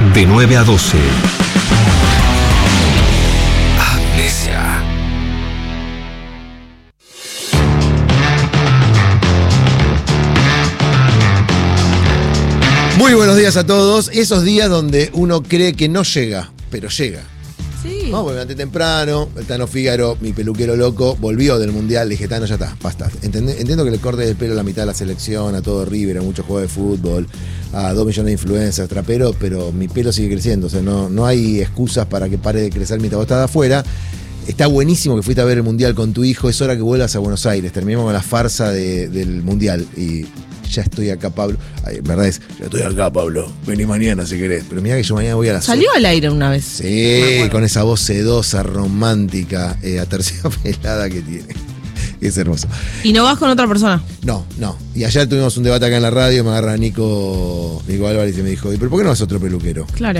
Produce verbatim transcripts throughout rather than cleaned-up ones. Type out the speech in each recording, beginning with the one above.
De nueve a doce. Amnesia. Muy buenos días a todos. Esos días donde uno cree que no llega, pero llega. Sí. No, me levanté temprano, el Tano Fígaro, mi peluquero loco, volvió del Mundial. Le dije, Tano, ya está, basta. Entendé, entiendo que le corte el pelo a la mitad de la selección, a todo River, a muchos juegos de fútbol, a dos millones de influencers, traperos, pero mi pelo sigue creciendo. O sea, no, no hay excusas para que pare de crecer mientras vos estás afuera. Está buenísimo que fuiste a ver el Mundial con tu hijo. Es hora que vuelvas a Buenos Aires. Terminemos con la farsa de, del Mundial. Y ya estoy acá, Pablo. Ay, verdad es, ya estoy acá, Pablo. Vení mañana si querés. Pero mira que yo mañana voy a las Salió al aire una vez. Sí, con esa voz sedosa, romántica, eh, aterciopelada que tiene. Es hermoso. ¿Y no vas con otra persona? No, no. Y ayer tuvimos un debate acá en la radio. Me agarra Nico, Nico Álvarez y me dijo, ¿y pero por qué no vas a otro peluquero? Claro.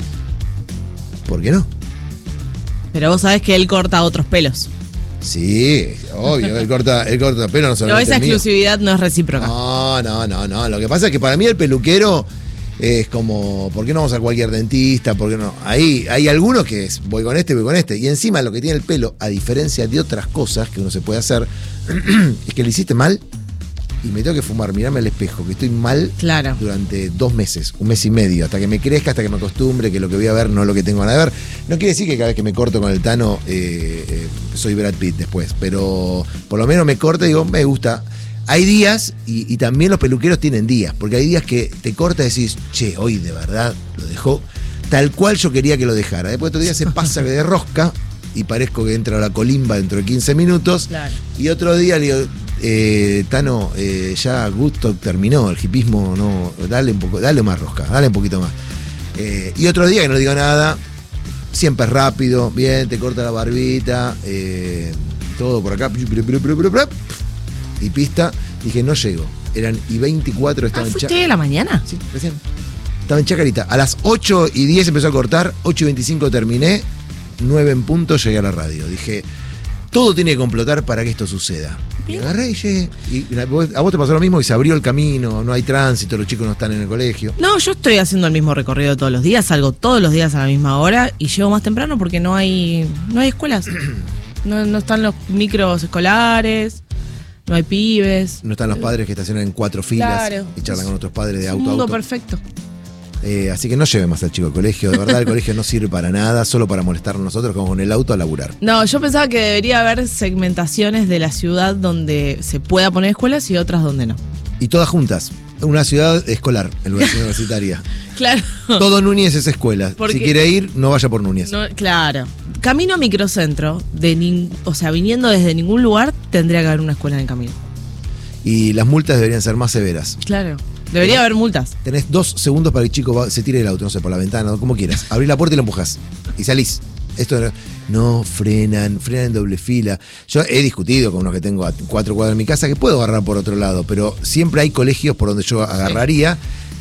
¿Por qué no? Pero vos sabés que él corta otros pelos. Sí, obvio, él corta, él corta pelo, no Pero solamente esa el mío. exclusividad no es recíproca. No, no, no, no. Lo que pasa es que para mí el peluquero es como, ¿por qué no vamos a cualquier dentista? ¿Por qué no? Ahí hay algunos que es, voy con este, voy con este. Y encima lo que tiene el pelo, a diferencia de otras cosas que uno se puede hacer, es que lo hiciste mal y me tengo que fumar, mirarme al espejo, que estoy mal Claro. durante dos meses, un mes y medio, hasta que me crezca, hasta que me acostumbre, que lo que voy a ver no es lo que tengo ganas de ver. No quiere decir que cada vez que me corto con el Tano eh, eh, soy Brad Pitt después, pero por lo menos me corto y digo, me gusta. Hay días, y, y también los peluqueros tienen días, porque hay días que te cortas y decís, che, hoy de verdad lo dejó tal cual yo quería que lo dejara. Después otro día se pasa de rosca y parezco que entra a la colimba dentro de quince minutos. Claro. Y otro día le digo, eh, Tano, eh, ya gusto terminó, el hipismo no, dale un poco, dale más rosca, dale un poquito más. Eh, y otro día que no le digo nada, siempre es rápido, bien, te corta la barbita, eh, todo por acá, y pista, dije, no llego. Eran y veinticuatro, estaba Ah, en ¿fuiste Chacarita. de la mañana? Sí, recién. Estaba en Chacarita. A las ocho y diez empezó a cortar, ocho y veinticinco terminé, nueve en punto llegué a la radio. Dije, todo tiene que complotar para que esto suceda. Y agarré y llegué. Y a vos te pasó lo mismo y se abrió el camino, no hay tránsito, los chicos no están en el colegio. No, yo estoy haciendo el mismo recorrido todos los días, salgo todos los días a la misma hora y llego más temprano porque no hay no hay escuelas. No, no están los micros escolares, no hay pibes. No están los padres que estacionan en cuatro filas Claro. y charlan con otros padres de Es un auto a mundo auto. perfecto. Eh, así que no lleve más al chico al colegio. De verdad, el colegio no sirve para nada, solo para molestarnos nosotros, como con el auto a laburar. No, yo pensaba que debería haber segmentaciones de la ciudad donde se pueda poner escuelas y otras donde no. Y todas juntas. Una ciudad escolar, en lugar de universitaria. Claro. Todo Núñez es escuela. Porque- Si quiere ir, no vaya por Núñez. No, claro. Camino a microcentro, de nin- o sea, viniendo desde ningún lugar, tendría que haber una escuela en el camino. Y las multas deberían ser más severas. Claro. Debería haber multas. Tenés dos segundos para que el chico va- se tire del auto, no sé, por la ventana, como quieras. Abrís la puerta y lo empujás. Y salís. Esto no, no frenan, frenan en doble fila. Yo he discutido con unos que tengo a cuatro cuadras en mi casa que puedo agarrar por otro lado, pero siempre hay colegios por donde yo agarraría.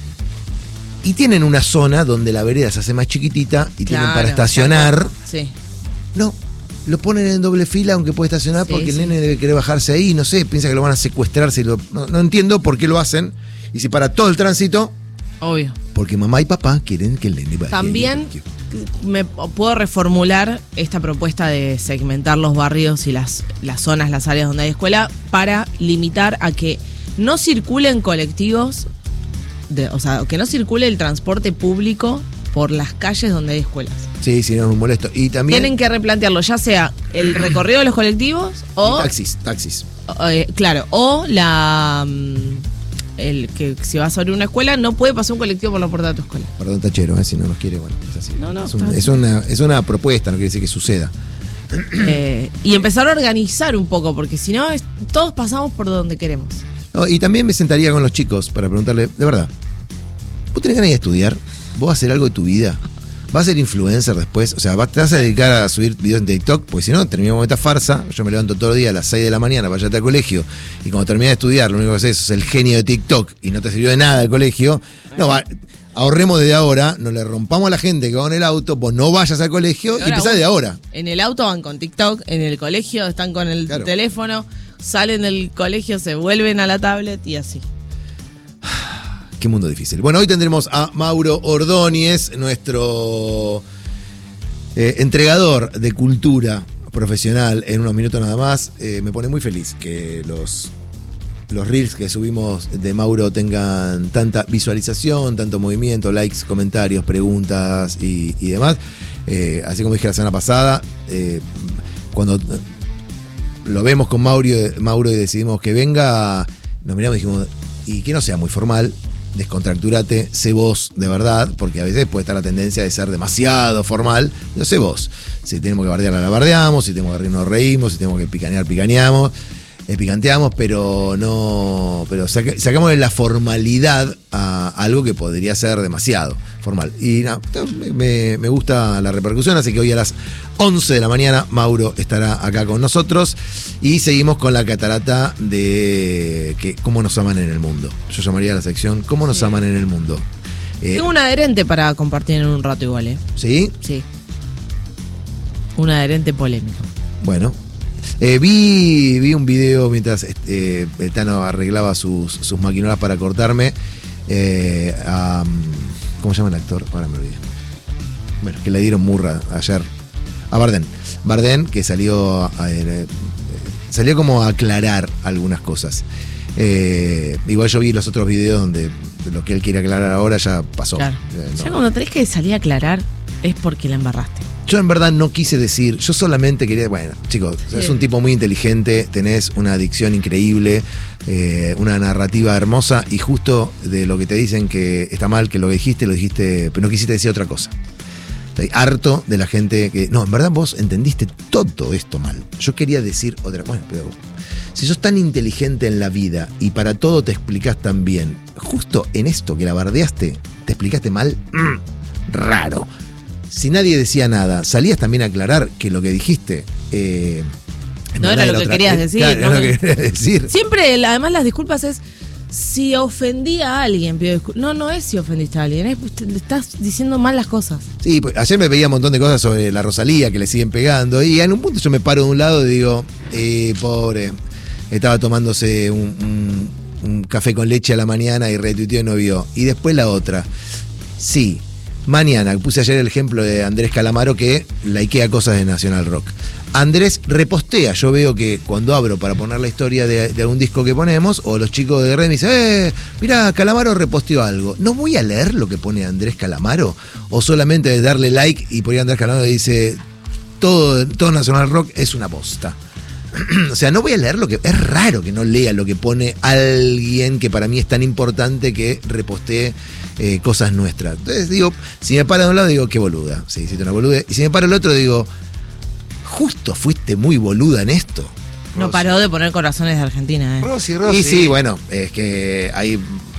Y tienen una zona donde la vereda se hace más chiquitita y tienen para estacionar. Sí. No, lo ponen en doble fila aunque puede estacionar Sí, porque sí. el nene debe querer bajarse ahí, no sé, piensa que lo van a secuestrar. Si lo, no, no entiendo por qué lo hacen. Y si para todo el tránsito, Obvio. porque mamá y papá quieren que el nene vaya. También me puedo reformular esta propuesta de segmentar los barrios y las, las zonas, las áreas donde hay escuela para limitar a que no circulen colectivos, de, o sea, que no circule el transporte público por las calles donde hay escuelas. Sí, sí, no es muy molesto. Y también. Tienen que replantearlo, ya sea el recorrido de los colectivos o, y taxis, taxis. eh, claro, o la mm, el que si vas a abrir una escuela no puede pasar un colectivo por la puerta de tu escuela. Perdón, tachero, eh, si no nos quiere, bueno, es así. No, no, es, un- está es una, es una propuesta, no quiere decir que suceda. Eh, y empezar a organizar un poco, porque si no, es- todos pasamos por donde queremos. No, y también me sentaría con los chicos para preguntarle, de verdad, ¿vos tenés ganas de estudiar? ¿Vos vas a hacer algo de tu vida? ¿Vas a ser influencer después? O sea, ¿vas- ¿te vas a dedicar a subir videos en TikTok? Porque si no, terminamos esta farsa. Yo me levanto todo el día a las seis de la mañana para irte al colegio. Y cuando terminé de estudiar, lo único que haces es el genio de TikTok y no te sirvió de nada el colegio. No, va, ahorremos desde ahora, no le rompamos a la gente que va en el auto, vos no vayas al colegio y Ahora empezá vos- de ahora. En el auto van con TikTok, en el colegio están con el Claro. teléfono, salen del colegio, se vuelven a la tablet y así. qué mundo difícil. Bueno, hoy tendremos a Mauro Ordóñez, nuestro eh, entregador de cultura profesional, en unos minutos nada más. Eh, me pone muy feliz que los, los reels que subimos de Mauro tengan tanta visualización, tanto movimiento, likes, comentarios, preguntas y, y demás. Eh, así como dije la semana pasada, eh, cuando lo vemos con Mauro, Mauro y decidimos que venga, nos miramos y dijimos, y que no sea muy formal, descontracturate, sé vos de verdad, porque a veces puede estar la tendencia de ser demasiado formal, no sé vos. Si tenemos que bardear, la bardeamos, si tenemos que reírnos, reímos, si tenemos que picanear, picaneamos, eh, picanteamos, pero no, pero saca, sacamos de la formalidad a algo que podría ser demasiado formal. Y nada, me, me gusta la repercusión, así que hoy a las once de la mañana Mauro estará acá con nosotros y seguimos con la catarata de que cómo nos aman en el mundo. Yo llamaría la sección ¿Cómo nos aman en el mundo? Eh, Tengo un adherente para compartir en un rato igual, ¿eh? ¿Sí? Sí. Un adherente polémico. Bueno. Eh, vi, vi un video mientras este, el Tano arreglaba sus, sus maquinolas para cortarme. Eh, a, ¿Cómo se llama el actor? Ahora me olvidé. Bueno, que le dieron murra ayer. A Bardem. Bardem, que salió, a, eh, salió como a aclarar algunas cosas. Eh, igual yo vi los otros videos donde lo que él quiere aclarar ahora ya pasó. Claro. Eh, no. Ya cuando tenés que salir a aclarar es porque la embarraste. Yo en verdad no quise decir, yo solamente quería, bueno, chicos, sí. Es un tipo muy inteligente, tenés una adicción increíble, eh, una narrativa hermosa y justo de lo que te dicen que está mal, que lo que dijiste, lo dijiste, pero no quisiste decir otra cosa. Estoy harto de la gente que, no, en verdad vos entendiste todo esto mal. Yo quería decir otra, bueno, pero si sos tan inteligente en la vida y para todo te explicás tan bien, justo en esto que la bardeaste, te explicaste mal, mm, raro. Si nadie decía nada, salías también a aclarar que lo que dijiste eh, no era lo que otra, querías eh, decir. Claro, no, era lo que querías decir. Siempre, además, las disculpas es si ofendí a alguien, pido disculpas. No, no es si ofendiste a alguien, es le estás diciendo mal las cosas. Sí, pues, ayer me veía un montón de cosas sobre la Rosalía que le siguen pegando y en un punto yo me paro de un lado y digo, eh, pobre, estaba tomándose un, un, un café con leche a la mañana y retuiteó y no vio. Y después la otra, sí. Mañana, puse ayer el ejemplo de Andrés Calamaro que likea cosas de Nacional Rock. Andrés repostea, yo veo que cuando abro para poner la historia de, de algún disco que ponemos, o los chicos de Red me dicen, eh, mirá, Calamaro reposteó algo. ¿No voy a leer lo que pone Andrés Calamaro? ¿O solamente darle like y poner Andrés Calamaro y dice, todo, todo Nacional Rock es una bosta? O sea, no voy a leer lo que... Es raro que no lea lo que pone alguien que para mí es tan importante que repostee eh, cosas nuestras. Entonces digo, si me para de un lado digo, qué boluda. Sí, hiciste una boluda. Y si me para del otro digo, justo fuiste muy boluda en esto. No Rosy. paró de poner corazones de Argentina, ¿eh? Rosy, Rosy. Y sí, bueno, es que ahí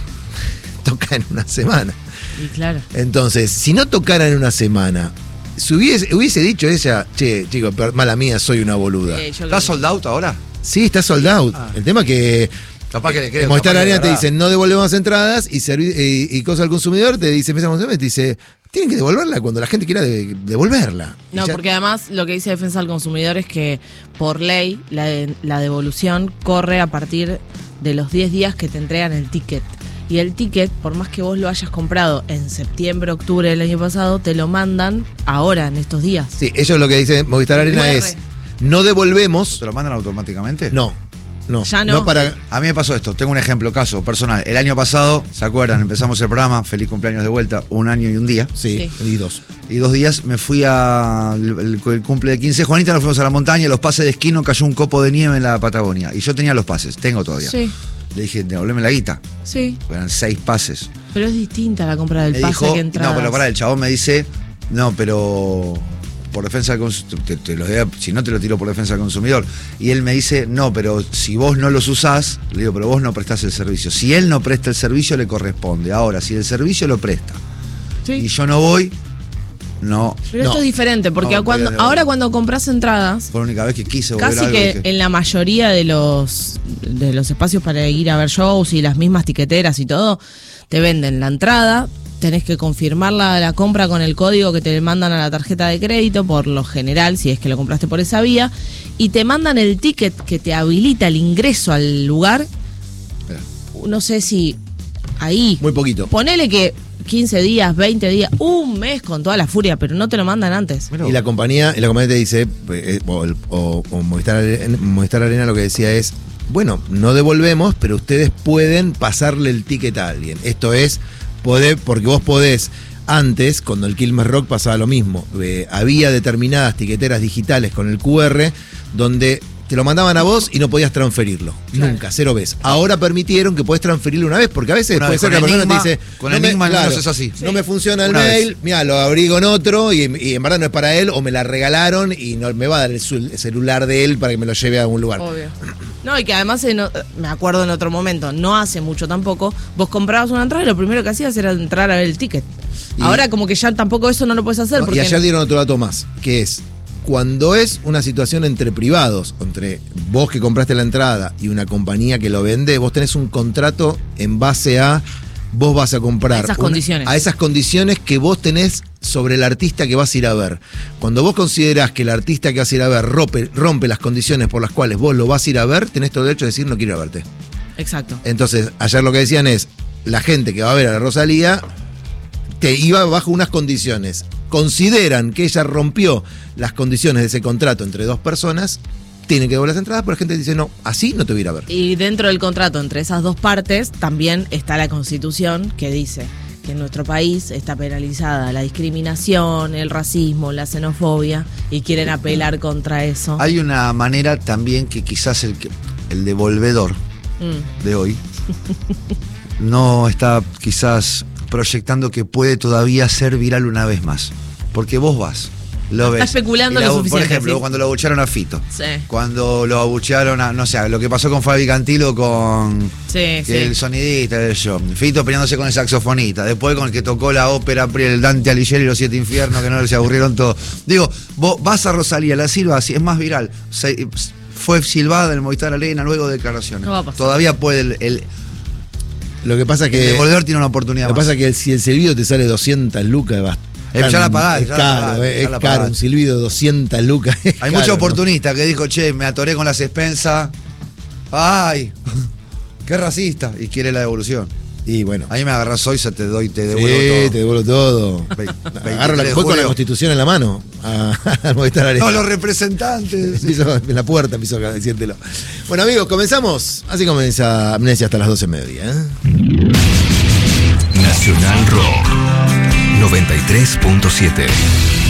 toca en una semana. Y claro. Entonces, si no tocara en una semana... Si hubiese, hubiese dicho ella, che, chicos, mala mía, soy una boluda. Eh, ¿Está sold out ahora? Sí, está sold out. Ah. El tema que Capaz que le creo. en Movistar capaz que Arena de te verdad. dicen no devolvemos entradas y, servi- y, y cosa al consumidor te dice, empieza a consumir, te dice, tienen que devolverla cuando la gente quiera de- devolverla. Y No, ya- porque además lo que dice Defensa del Consumidor es que por ley la, de- la devolución corre a partir de los diez días que te entregan el ticket. Y el ticket, por más que vos lo hayas comprado en septiembre, octubre del año pasado, te lo mandan ahora, en estos días. Sí, ellos lo que dicen Movistar Arena U R. es, no devolvemos, ¿Te lo mandan automáticamente? no, no, Ya no. para... A mí me pasó esto, tengo un ejemplo, caso personal. El año pasado, ¿se acuerdan? Empezamos el programa, feliz cumpleaños de vuelta, un año y un día. Sí, Sí. y dos. Y dos días me fui a el, el- el cumple de quince de Juanita, nos fuimos a la montaña, los pases de esquí, no cayó un copo de nieve en la Patagonia. Y yo tenía los pases, tengo todavía. Sí, Le dije, devolveme la guita. sí. Eran seis pases. Pero es distinta la compra del Me pase dijo, que entradas. no, pero pará, el chabón me dice, no, pero por defensa del consumidor, te, te los doy, si no te lo tiro por defensa del consumidor. Y él me dice, no, pero si vos no los usás, le digo, pero vos no prestás el servicio. Si él no presta el servicio, le corresponde. Ahora, si el servicio lo presta Sí. y yo no voy, no. Pero No. esto es diferente, porque No, cuando, pero- ahora cuando compras entradas, Fue la única vez que quise volver a casi algo. que dije, en la mayoría de los de los espacios para ir a ver shows y las mismas tiqueteras y todo, te venden la entrada, tenés que confirmar la, la compra con el código que te mandan a la tarjeta de crédito, por lo general, si es que lo compraste por esa vía, y te mandan el ticket que te habilita el ingreso al lugar, Espera. no sé si ahí. Muy poquito. Ponele que quince días, veinte días, un mes con toda la furia, pero no te lo mandan antes. Y la compañía, y la compañía te dice, eh, o, o, o Movistar, Arena, Movistar Arena lo que decía es, bueno, no devolvemos, pero ustedes pueden pasarle el ticket a alguien. Esto es, poder, porque vos podés, antes, cuando el Quilmes Rock pasaba lo mismo, eh, había determinadas tiqueteras digitales con el Q R donde te lo mandaban a vos y no podías transferirlo. Claro. Nunca, cero veces. Ahora permitieron que podés transferirlo una vez, porque a veces una puede vez, ser que la persona Enigma, te dice, con no Enigma me, claro, no es así. No me funciona el Una mail, vez. mira, lo abrí con otro y, y en verdad no es para él, o me la regalaron y no me va a dar el, el celular de él para que me lo lleve a algún lugar. Obvio. No, y que además, en, me acuerdo en otro momento, no hace mucho tampoco, vos comprabas una entrada y lo primero que hacías era entrar a ver el ticket. Y ahora como que ya tampoco eso no lo puedes hacer. No, porque y ayer dieron otro dato más, que es, cuando es una situación entre privados, entre vos que compraste la entrada y una compañía que lo vende, vos tenés un contrato en base a, vos vas a comprar. A esas una, condiciones. A esas condiciones que vos tenés sobre el artista que vas a ir a ver. Cuando vos considerás que el artista que vas a ir a ver rompe, rompe las condiciones por las cuales vos lo vas a ir a ver, tenés todo el derecho a decir no quiero ir a verte. Exacto. Entonces, ayer lo que decían es, la gente que va a ver a la Rosalía te iba bajo unas condiciones. Consideran que ella rompió las condiciones de ese contrato entre dos personas, tienen que devolver las entradas, pero la gente dice, no, así no te voy a ir a ver. Y dentro del contrato entre esas dos partes también está la Constitución que dice que en nuestro país está penalizada la discriminación, el racismo, la xenofobia, y quieren apelar contra eso. Hay una manera también que quizás el, que- el devolvedor Mm. de hoy no está quizás proyectando que puede todavía ser viral una vez más. Porque vos vas, lo ves. Está especulando y la- lo Por suficiente, ejemplo, ¿sí? cuando lo abuchearon a Fito. Sí. Cuando lo abuchearon a, no sé, lo que pasó con Fabi Cantilo con Sí, que sí. el sonidista del show. Fito peleándose con el saxofonista. Después con el que tocó la ópera, el Dante Alighieri y los Siete Infiernos, que no se aburrieron todos. Digo, vos vas a Rosalía, la silbas, es más viral. Se- fue silbada en el Movistar Arena, luego de declaraciones. No va a pasar. Todavía puede el, el, Lo que pasa es el que, devolvedor tiene una oportunidad lo que más. pasa es que si el silbido te sale doscientas lucas, bastante. Eh, ya la pagás, es ya la caro, pagás, eh, ya es la caro, pagás. un silbido de doscientas lucas. es Hay caro, muchos ¿no? oportunistas que dijo, che, me atoré con las expensas. Ay, qué racista. Y quiere la devolución. Y bueno, Ahí me agarras hoy, se te doy, te sí, devuelvo todo. te devuelvo todo. Ve- Agarro la, veintitrés de voy con la julio. Constitución en la mano a, al Movistar Arena. No, los representantes. Piso en la puerta, piso acá, decírtelo. Bueno, amigos, comenzamos. Así comienza Amnesia hasta las doce y media. ¿eh? Nacional Rock noventa y tres punto siete.